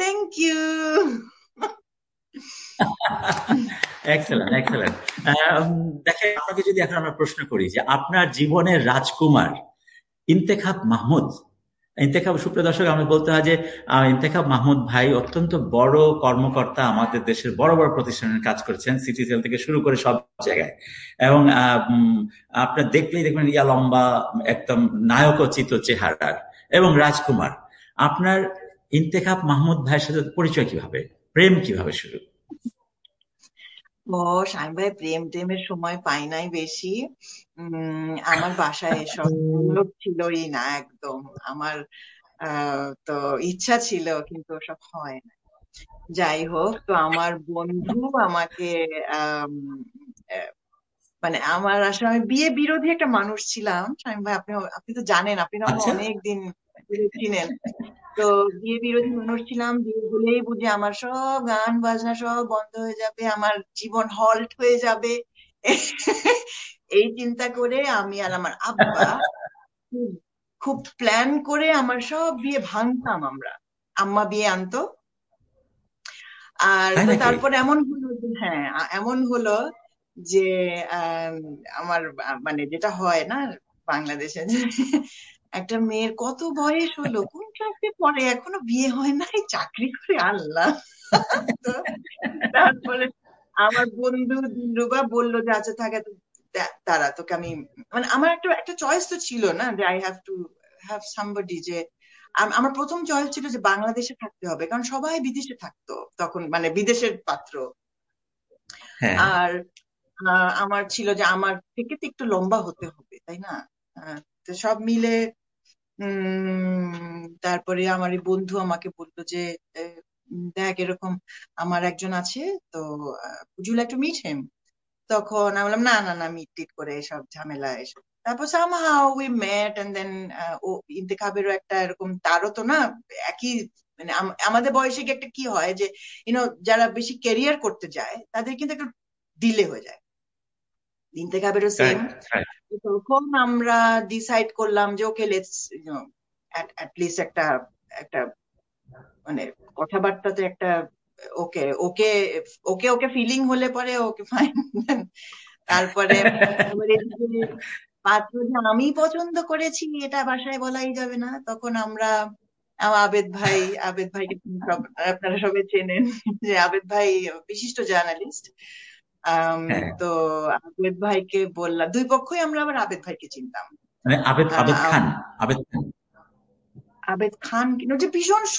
Thank you. Excellent, excellent. দেখেন, আপনাকে যদি এখন আমরা প্রশ্ন করি যে আপনার জীবনের রাজকুমার ইন্তেখাব মাহমুদ, ইন্তেখাব, সুপ্রিয় দর্শক, আমি বলতে হয় যে ইন্তেখাব মাহমুদ ভাই অত্যন্ত বড় কর্মকর্তা, আমাদের দেশের বড় বড় প্রতিষ্ঠানের কাজ করছেন, সিটি সেল থেকে শুরু করে সব জায়গায়। এবং আপনার দেখলেই দেখবেন ইয়া লম্বা, একদম নায়কোচিত চেহারার এবং রাজকুমার। আপনার ইন্তেখাব মাহমুদ ভাইয়ের সাথে পরিচয় কিভাবে, প্রেম কিভাবে শুরু? ও শামীম ভাই, প্রেম টেমের সময় পাই নাই বেশি। আমার বাসায় এসব লোক ছিলই না একদম। আমার তো ইচ্ছা ছিল, কিন্তু ওসব হয় না। যাই হোক, তো আমার বন্ধু আমাকে আম, আহ, মানে আমার আসলে, আমি বিয়ে বিরোধী একটা মানুষ ছিলাম শামীম ভাই। আপনি আপনি তো জানেন, আপনি তো আমাকে আচ্ছা। অনেক দিন ধরে চিনেন। তো বিয়ে বিরোধী মানুষ ছিলাম। বিয়ে হলেই বুঝি আমার সব গান বাজনা সব বন্ধ হয়ে যাবে, আমার জীবন হল্ট হয়ে যাবে। এই চিন্তা করে আমি আর আমার আব্বা খুব খুব প্ল্যান করে আমার সব বিয়ে ভাঙতাম আমরা। আম্মা বিয়ে আনতো। আর তাই তো নাকি? তারপর এমন হলো যে, হ্যাঁ, এমন হলো যে আম, আমার মানে যেটা হয় না বাংলাদেশে, যে একটা মেয়ের কত বয়স হলো, কোন ক্লাসে পড়ে, এখনো বিয়ে হয় নাই, চাকরি করে, আল্লাহ। তো তারপরে আমার বন্ধু দিলরুবা বললো যে আচ্ছা থাকে, তারা তোকে আমি, মানে আমার একটা একটা চয়েস তো ছিল না, যে I have to have somebody, যে আমার প্রথম চয়েস ছিল যে বাংলাদেশে থাকতে হবে, কারণ সবাই বিদেশে থাকতো তখন, মানে বিদেশের পাত্র। হ্যাঁ। আর আমার ছিল যে আমার থেকে তো একটু লম্বা হতে হবে, তাই না? তো সব মিলে তারপরে আমার এই বন্ধু আমাকে বললো যে দেখ এরকম আমার একজন আছে, তো would you like to meet him? তখন আমি বললাম না না না, মিট টিট করে এসব ঝামেলা এসব। তারপর somehow we met and then ও ইন্তেখাবেরও একটা এরকম, তারও তো না একই, মানে আমাদের বয়সে কি একটা কি হয় যে যারা বেশি ক্যারিয়ার করতে যায় তাদের কিন্তু একটু ডিলে হয়ে যায়। ইন্তেখাবেরও সেম। Right, right. তখন আমরা ডিসাইড করলাম যে ওকে, লেটস লিস্ট একটা একটা মানে কথাবার্তাতে একটা, ওকে ওকে ওকে ওকে ফিলিং হলে পরে ওকে ফাইন। তারপরে আবার এদিকে পাত্র যে আমি পছন্দ করেছি এটা বাসায় বলাই যাবে না, তখন আমরা আমার আবেদ ভাইকে আপনারা সবাই চেনেন, যে আবেদ ভাই বিশিষ্ট জার্নালিস্ট। হ্যাঁ, তো আবেদ ভাইকে বললাম, দুই পক্ষই আমরা আবার আবেদ ভাইকে চিনতাম। মানে আবেদ, আবেদ আহ, খান, আবেদ খান। আবেদ খান কিন্তু যে ভীষণ